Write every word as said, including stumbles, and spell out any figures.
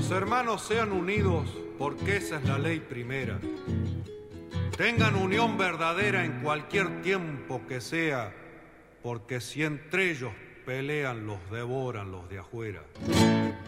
Los hermanos sean unidos porque esa es la ley primera. Tengan unión verdadera en cualquier tiempo que sea, porque si entre ellos pelean los devoran los de afuera.